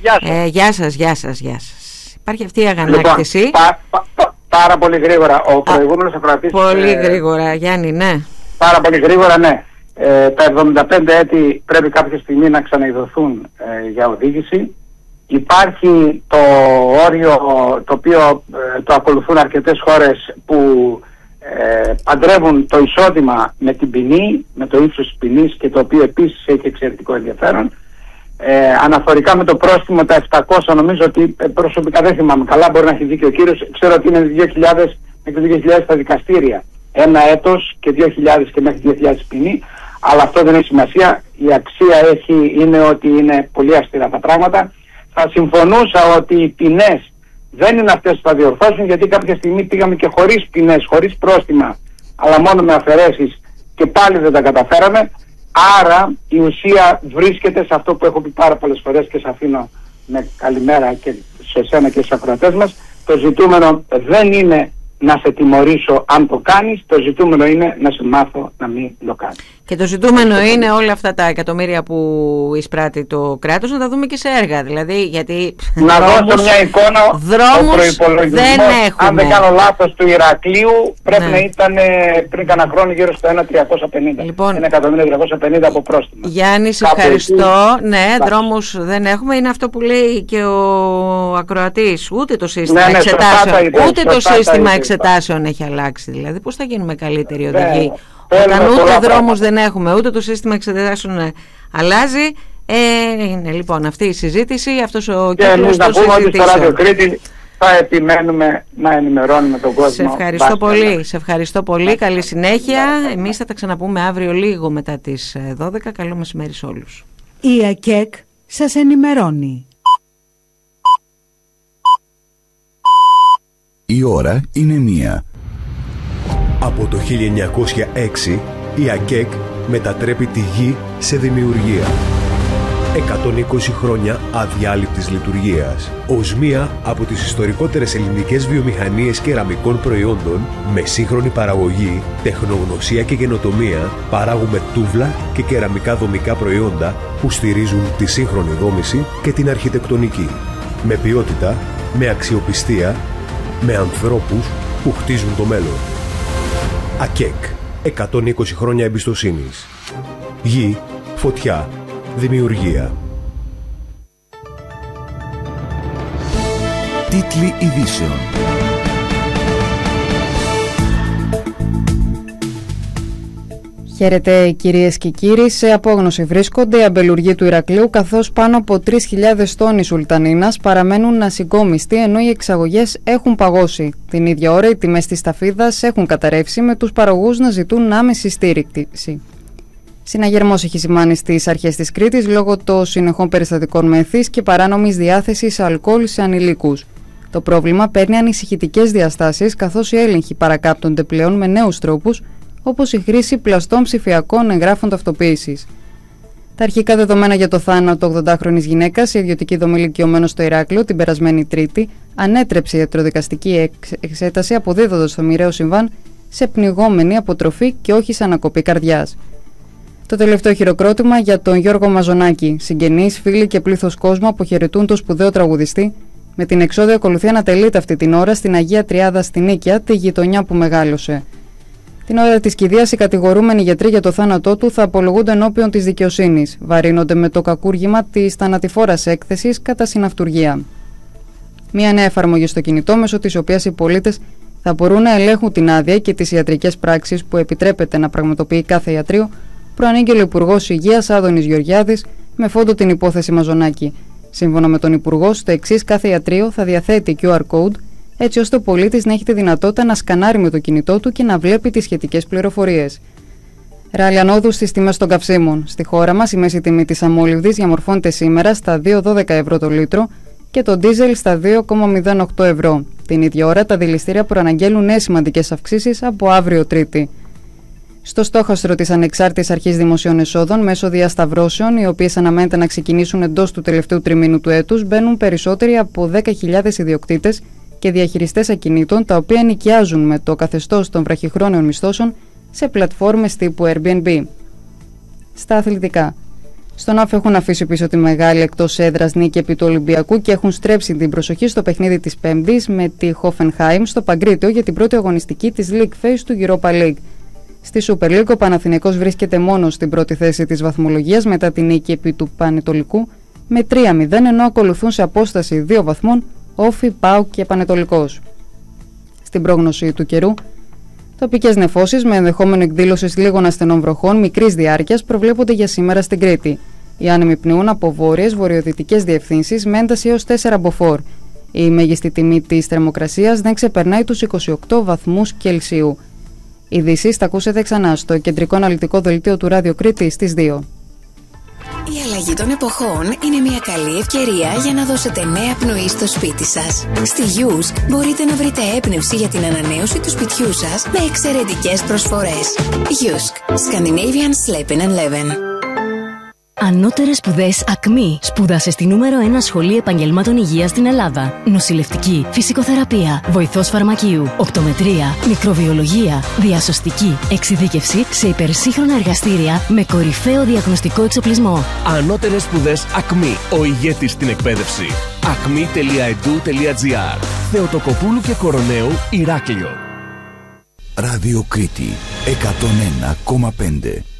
Γεια σας. Υπάρχει αυτή η αγανάκτηση. Λοιπόν, πάρα πολύ γρήγορα. Ο προηγούμενος ακροατής. Πολύ γρήγορα, Γιάννη, ναι. Πάρα πολύ γρήγορα, ναι. Τα 75 έτη πρέπει κάποια στιγμή να ξαναειδωθούν για οδήγηση. Υπάρχει το όριο το οποίο το ακολουθούν αρκετές χώρες που παντρεύουν το εισόδημα με την ποινή, με το ύψος της ποινής, και το οποίο επίσης έχει εξαιρετικό ενδιαφέρον. Αναφορικά με το πρόστιμο τα 700, νομίζω ότι προσωπικά δεν θυμάμαι καλά, μπορεί να έχει δίκιο ο κύριος, ξέρω ότι είναι 2.000 μέχρι 2.000 στα δικαστήρια, 1 έτος και 2.000 και μέχρι 2.000 ποινή, αλλά αυτό δεν έχει σημασία. Η αξία είναι ότι είναι πολύ αυστηρά τα πράγματα. Θα συμφωνούσα ότι οι ποινές δεν είναι αυτές που θα διορθώσουν, γιατί κάποια στιγμή πήγαμε και χωρίς ποινές, χωρίς πρόστιμα, αλλά μόνο με αφαιρέσεις, και πάλι δεν τα καταφέραμε. Άρα η ουσία βρίσκεται σε αυτό που έχω πει πάρα πολλές φορές, και σε αφήνω με καλημέρα και σε εσένα και στους ακροατές μας. Το ζητούμενο δεν είναι να σε τιμωρήσω αν το κάνεις, το ζητούμενο είναι να σε μάθω να μην το κάνεις. Και το ζητούμενο είναι όλα αυτά τα εκατομμύρια που εισπράττει το κράτος να τα δούμε και σε έργα. Δηλαδή, γιατί να δώσω μια εικόνα, ο προϋπολογισμός, αν δεν κάνω λάθος, του Ηρακλείου πρέπει να ήταν πριν κανένα χρόνο γύρω στο 1.350. Λοιπόν, 1.350 από πρόστιμα. Γιάννη, σε ευχαριστώ. Ναι, δρόμους δεν έχουμε. Είναι αυτό που λέει και ο ακροατής. Ούτε το σύστημα εξετάσεων έχει αλλάξει. Δηλαδή, πώς θα γίνουμε καλύτεροι οδηγοί όταν ούτε δρόμους δεν έχουμε, ούτε το σύστημα εξετάσεων αλλάζει. Είναι λοιπόν αυτή η συζήτηση, αυτός ο κύκλος των συζητήσεων. Και στο Ράδιο Κρήτη θα επιμένουμε να ενημερώνουμε τον κόσμο. Σε ευχαριστώ πολύ. Καλή συνέχεια. Εμείς θα τα ξαναπούμε αύριο λίγο μετά τις 12. Καλό μεσημέρι σε όλους. Η ΑΚΕΚ σας ενημερώνει. Η ώρα είναι 1. Από το 1906 η ΑΚΕΚ μετατρέπει τη γη σε δημιουργία. 120 χρόνια αδιάλειπτης λειτουργίας. Ως μία από τις ιστορικότερες ελληνικές βιομηχανίες κεραμικών προϊόντων, με σύγχρονη παραγωγή, τεχνογνωσία και καινοτομία, παράγουμε τούβλα και κεραμικά δομικά προϊόντα που στηρίζουν τη σύγχρονη δόμηση και την αρχιτεκτονική. Με ποιότητα, με αξιοπιστία, με ανθρώπους που χτίζουν το μέλλον. ΑΚΕΚ. 120 χρόνια εμπιστοσύνης. Γη, φωτιά, δημιουργία. Τίτλοι ειδήσεων. Χαίρετε κυρίες και κύριοι, σε απόγνωση βρίσκονται οι αμπελουργοί του Ηρακλείου, καθώς πάνω από 3.000 τόνοι σουλτανίνας παραμένουν ασυγκόμιστοι, ενώ οι εξαγωγές έχουν παγώσει. Την ίδια ώρα οι τιμές της ταφίδας έχουν καταρρεύσει, με τους παραγωγούς να ζητούν άμεση στήριξη. Συναγερμός έχει σημάνει στις αρχές της Κρήτης λόγω των συνεχών περιστατικών με αιθείς και παράνομης διάθεσης αλκοόλ σε ανηλίκους. Το πρόβλημα παίρνει ανησυχητικές διαστάσεις, καθώς οι έλεγχοι παρακάπτονται πλέον με νέους τρόπους, όπως η χρήση πλαστών ψηφιακών εγγράφων ταυτοποίησης. Τα αρχικά δεδομένα για το θάνατο 80χρονης γυναίκας σε ιδιωτική δομή ηλικιωμένου στο Ηράκλειο την περασμένη Τρίτη ανέτρεψε η ιατροδικαστική εξέταση, αποδίδοντας το μοιραίο συμβάν σε πνιγόμενη αποτροφή και όχι σε ανακοπή καρδιάς. Το τελευταίο χειροκρότημα για τον Γιώργο Μαζονάκη. Συγγενείς, φίλοι και πλήθος κόσμου αποχαιρετούν τον σπουδαίο τραγουδιστή, με την εξόδια ακολουθία να τελείται αυτή την ώρα στην Αγία Τριάδα στην Νίκαια, τη γειτονιά που μεγάλωσε. Την ώρα της κηδείας, οι κατηγορούμενοι γιατροί για το θάνατό του θα απολογούνται ενώπιον της δικαιοσύνης. Βαρύνονται με το κακούργημα της θανατηφόρας έκθεσης κατά συναυτουργία. Μια νέα εφαρμογή στο κινητό, μέσω της οποίας οι πολίτες θα μπορούν να ελέγχουν την άδεια και τις ιατρικές πράξεις που επιτρέπεται να πραγματοποιεί κάθε ιατρείο, προανήγγειλε ο Υπουργός Υγείας Άδωνης Γεωργιάδης με φόντο την υπόθεση Μαζονάκη. Σύμφωνα με τον Υπουργό, στο εξής, κάθε ιατρείο θα διαθέτει QR code, έτσι ώστε ο πολίτης να έχει τη δυνατότητα να σκανάρει με το κινητό του και να βλέπει τις σχετικές πληροφορίες. Ράλι ανόδου στις τιμές των καυσίμων. Στη χώρα μας, η μέση τιμή της αμόλυβδης διαμορφώνεται σήμερα στα 2,12 ευρώ το λίτρο και το ντίζελ στα 2,08 ευρώ. Την ίδια ώρα, τα δηληστήρια προαναγγέλουν νέες σημαντικές αυξήσεις από αύριο Τρίτη. Στο στόχαστρο της Ανεξάρτητης Αρχής Δημοσίων Εσόδων, μέσω διασταυρώσεων, οι οποίες αναμένεται να ξεκινήσουν εντός του τελευταίου τριμήνου του έτους, μπαίνουν περισσότεροι από 10.000 ιδιοκτήτες και διαχειριστές ακινήτων, τα οποία νοικιάζουν με το καθεστώς των βραχυχρόνιων μισθώσεων σε πλατφόρμες τύπου Airbnb. Στα αθλητικά. Στον ΑΦ έχουν αφήσει πίσω τη μεγάλη εκτός έδρας νίκη επί του Ολυμπιακού και έχουν στρέψει την προσοχή στο παιχνίδι της Πέμπτης με τη Hoffenheim στο Παγκρίτιο για την πρώτη αγωνιστική της League Phase του Europa League. Στη Super League ο Παναθηναϊκός βρίσκεται μόνο στην πρώτη θέση της βαθμολογίας μετά την νίκη επί του Πανετολικού με 3-0, ενώ ακολουθούν σε απόσταση 2 βαθμών Όφι, ΠΑΟΚ και Πανετολικός. Στην πρόγνωση του καιρού, τοπικές νεφώσεις με ενδεχόμενο εκδήλωσης λίγων ασθενών βροχών μικρής διάρκειας προβλέπονται για σήμερα στην Κρήτη. Οι άνεμοι πνέουν από βόρειες βορειοδυτικές διευθύνσεις με ένταση έως 4 μποφόρ. Η μέγιστη τιμή της θερμοκρασίας δεν ξεπερνάει τους 28 βαθμούς Κελσίου. Ειδήσεις θα ακούσετε ξανά στο κεντρικό αναλυτικό δελτίο του Ράδιο Κρήτη στις 2. Η αλλαγή των εποχών είναι μια καλή ευκαιρία για να δώσετε νέα πνοή στο σπίτι σας. Στη Yusk μπορείτε να βρείτε έμπνευση για την ανανέωση του σπιτιού σας με εξαιρετικές προσφορές. Yusk, Scandinavian Slepen and Leven. Ανώτερες σπουδές ΑΚΜΗ. Σπούδασε στη νούμερο 1 σχολή επαγγελμάτων υγείας στην Ελλάδα. Νοσηλευτική, φυσικοθεραπεία, βοηθός φαρμακείου, οπτομετρία, μικροβιολογία, διασωστική, εξειδίκευση σε υπερσύγχρονα εργαστήρια με κορυφαίο διαγνωστικό εξοπλισμό. Ανώτερες σπουδές ΑΚΜΗ. Ο ηγέτης στην εκπαίδευση. acmi.edu.gr. Θεοτοκοπούλου και Κοροναίου, Ηράκλειο. Ράδιο Κρήτη 101,5.